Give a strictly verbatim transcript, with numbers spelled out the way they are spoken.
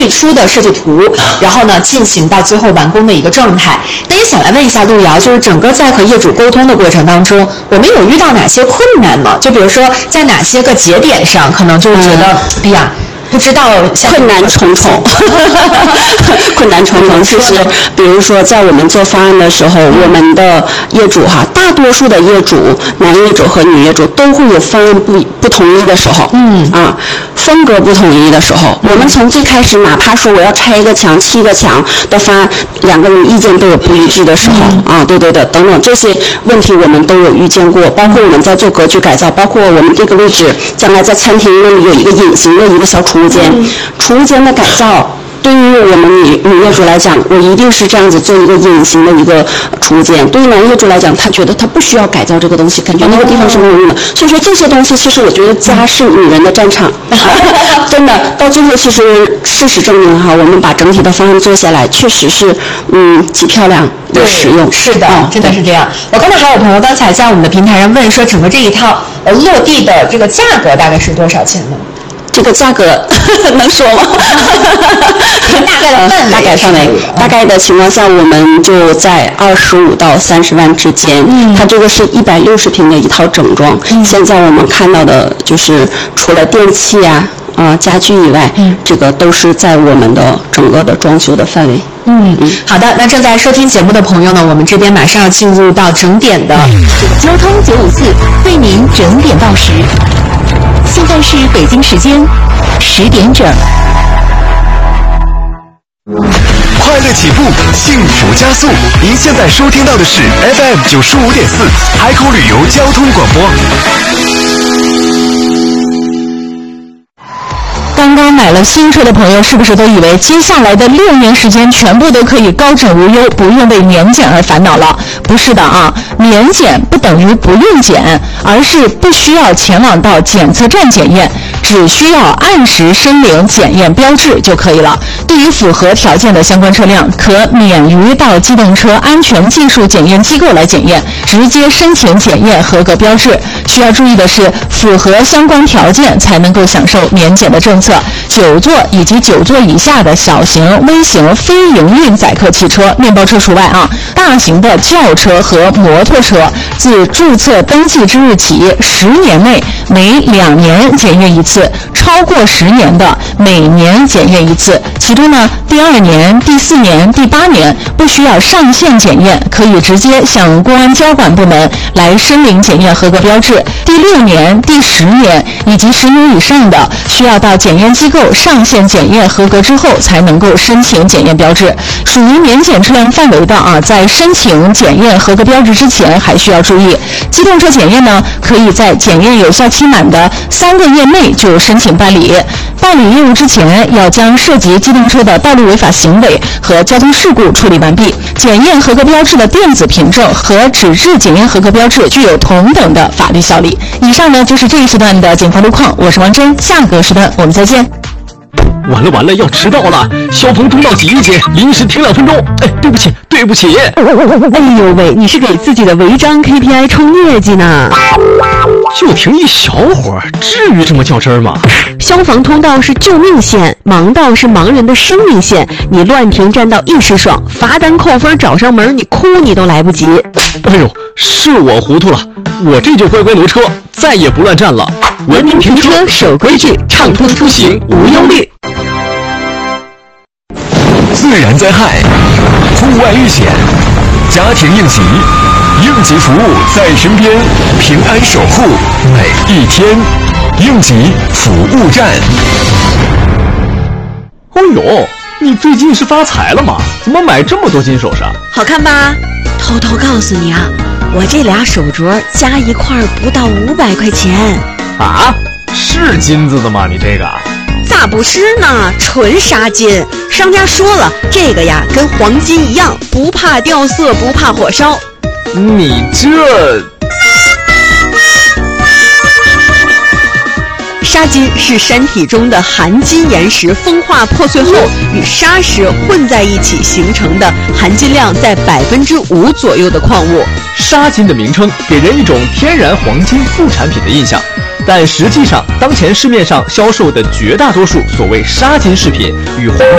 最初的设计图，然后呢进行到最后完工的一个状态。那也想来问一下路遥，就是整个在和业主沟通的过程当中，我们有遇到哪些困难吗？就比如说在哪些个节点上，可能就觉得，嗯、哎呀。不知道困难重重，困难重重。其实，比如说在我们做方案的时候，我们的业主哈，大多数的业主，男业主和女业主都会有方案不不统一的时候，嗯啊，风格不统一的时候。我们从最开始，哪怕说我要拆一个墙、砌一个墙的方案，两个人意见都有不一致的时候，嗯、啊，对对的，等等这些问题我们都有遇见过。包括我们在做格局改造，包括我们这个位置将来在餐厅那里有一个隐形的一个小储物间，嗯、储物间的改造。对于我们女女业主来讲，我一定是这样子做一个隐形的一个储物间。对于男业主来讲，他觉得他不需要改造这个东西，感觉那个地方是没有用的。所以说这些东西，其实我觉得家是女人的战场，真的到最后，其实事实证明哈，我们把整体的方案做下来，确实是嗯既漂亮又实用。 是的，哦、真的是这样。我看到还有朋友刚才在我们的平台上问说，整个这一套呃落地的这个价格大概是多少钱呢？ 这个价格能说吗？ 大概的范围， 大概范围，大概的情况下，我们就在二十五到三十万之间。嗯，它这个是一百六十平的一套整装。嗯，现在我们看到的就是除了电器啊、啊、呃、家具以外，嗯，这个都是在我们的整个的装修的范围。 嗯嗯，好的。那正在收听节目的朋友呢，我们这边马上要进入到整点的交通九五四，为您整点报时。现在是北京时间十点整。 快乐起步，幸福加速。您现在收听到的是 F M 九十五点四海口旅游交通广播。 刚刚买了新车的朋友，是不是都以为接下来的六年时间全部都可以高枕无忧，不用为年检而烦恼了？不是的啊，年检不等于不用检，而是不需要前往到检测站检验，只需要按时申领检验标志就可以了。对于符合条件的相关车辆，可免于到机动车安全技术检验机构来检验，直接申请检验合格标志。需要注意的是，符合相关条件才能够享受年检的政策。九座以及九座以下的小型、微型非营运载客汽车、面包车除外啊。大型的轿车和摩托车，自注册登记之日起，十年内每两年检验一次，超过十年的每年检验一次。其中呢，第二年、第四年、第八年不需要上线检验，可以直接向公安交管部门来申领检验合格标志。第六年、第十年以及十年以上的，需要到检验机构上线检验合格之后，才能够申请检验标志。属于年检车辆范围的啊，在申请检验合格标志之前，还需要注意，机动车检验呢，可以在检验有效期满的三个月内就申请办理。办理业务之前，要将涉及机动车的道路违法行为和交通事故处理完毕。检验合格标志的电子凭证和纸质检验合格标志具有同等的法律效力。以上呢就是这一时段的警方路况，我是王真，下个时段我们再见。 完了完了，要迟到了！消防通道挤一挤，临时停两分钟。哎，对不起，对不起。 哎呦喂，你是给自己的违章 K P I 冲业绩呢？ 就停一小会儿，至于这么较真吗？ 消防通道是救命线，盲道是盲人的生命线。你乱停占道一时爽，罚单扣分找上门，你哭你都来不及。 哎呦，是我糊涂了，我这就乖乖挪车，再也不乱站了。文明停车，守规矩，畅通出行无忧虑。 自然灾害、户外遇险、家庭应急，应急服务在身边，平安守护每一天。应急服务站。 哦呦，你最近是发财了吗？怎么买这么多金首饰？ 好看吧？偷偷告诉你啊，我这俩手镯加一块不到五百块钱。 啊？是金子的吗？你这个？ 咋不是呢？纯纱金。商家说了，这个呀跟黄金一样，不怕掉色，不怕火烧。 你这…… 砂金是山体中的含金岩石风化破碎后与砂石混在一起形成的含金量在百分之五左右的矿物。 砂金的名称给人一种天然黄金副产品的印象，但实际上，当前市面上销售的绝大多数所谓砂金饰品与黄金